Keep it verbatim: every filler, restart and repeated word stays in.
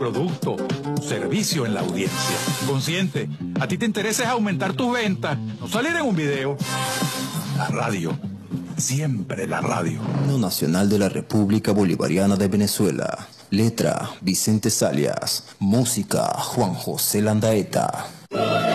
producto, tu servicio en la audiencia. Consciente, a ti te interesa es aumentar tus ventas, no salir en un video. La radio, siempre la radio. Himno Nacional de la República Bolivariana de Venezuela. Letra, Vicente Salias. Música, Juan José Landaeta.